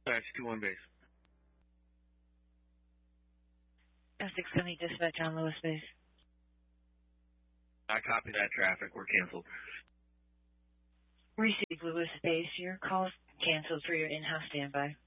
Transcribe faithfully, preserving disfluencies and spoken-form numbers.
Dispatch two one base. F six seventy dispatch on Lewis base. I copy that. Traffic. We're canceled. Receive Lewis base. Your call canceled for your in-house standby.